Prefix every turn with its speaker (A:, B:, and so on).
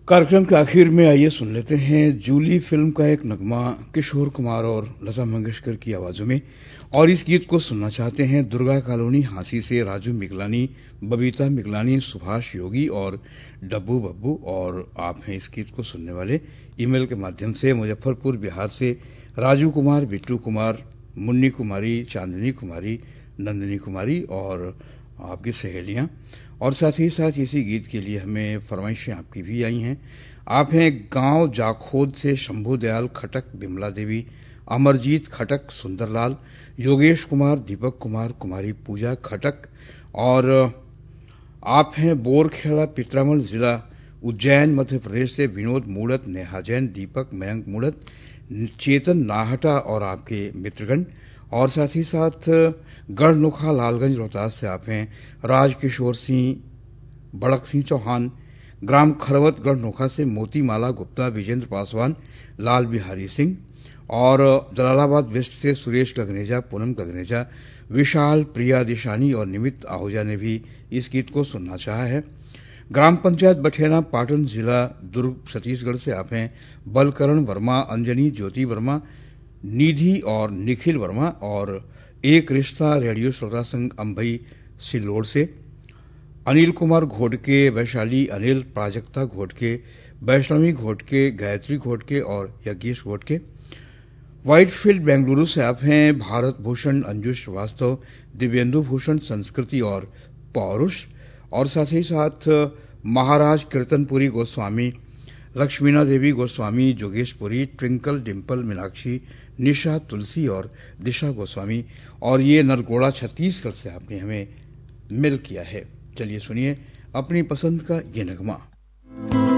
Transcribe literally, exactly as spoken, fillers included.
A: कार्यक्रम के आखिर में आइए सुन लेते हैं जूली फिल्म का एक नगमा किशोर कुमार और लता मंगेशकर की आवाजों में। और इस गीत को सुनना चाहते हैं दुर्गा कॉलोनी हांसी से राजू मिगलानी, बबीता मिगलानी, सुभाष योगी और डब्बू बब्बू। और आप हैं इस गीत को सुनने वाले ईमेल के माध्यम से मुजफ्फरपुर बिहार से राजू कुमार, बिट्टू कुमार, मुन्नी कुमारी, चांदनी कुमारी, नंदिनी कुमारी और आपकी सहेलियां। और साथ ही साथ इसी गीत के लिए हमें फरमाइशें आपकी भी आई हैं। आप हैं गांव जाखोद से शंभू दयाल खटक, बिमला देवी, अमरजीत खटक, सुंदरलाल, योगेश कुमार, दीपक कुमार, कुमारी पूजा खटक। और आप हैं बोरखेड़ा, पित्रामल जिला उज्जैन मध्य प्रदेश से विनोद मूड़त, नेहा जैन, दीपक, मयंक मूड़त, चेतन नाहटा और आपके मित्रगण। और साथ ही साथ गढ़नोखा लालगंज रोहतास से आप हैं राजकिशोर सिंह, बड़क सिंह चौहान, ग्राम खरवत गढ़नोखा से मोतीमाला गुप्ता, विजेंद्र पासवान, लाल बिहारी सिंह। और जलालाबाद वेस्ट से सुरेश गगनेजा, पूनम गगनेजा, विशाल, प्रिया दिशानी और निमित आहूजा ने भी इस गीत को सुनना चाहा है। ग्राम पंचायत बठेना, पाटन जिला दुर्ग छत्तीसगढ़ से आप हैं बलकरण वर्मा, अंजनी, ज्योति वर्मा, निधि और निखिल वर्मा। और एक रिश्ता रेडियो श्रोता संघ अंबई सिल्लोड से अनिल कुमार घोटके, वैशाली अनिल, प्राजक्ता घोटके, वैष्णवी घोटके, गायत्री घोटके और यज्ञेश घोटके। व्हाइटफील्ड बेंगलुरु से आप हैं भारत भूषण, अंजू श्रीवास्तव, दिव्येंदु भूषण, संस्कृति और पौरुष। और साथ ही साथ महाराज कीर्तनपुरी गोस्वामी, लक्ष्मीना देवी गोस्वामी, जोगेशपुरी, ट्विंकल, डिम्पल, मीनाक्षी, निशा, तुलसी और दिशा गोस्वामी। और ये नरगोड़ा छत्तीसगढ़ से आपने हमें मेल किया है। चलिए सुनिए अपनी पसंद का ये नगमा।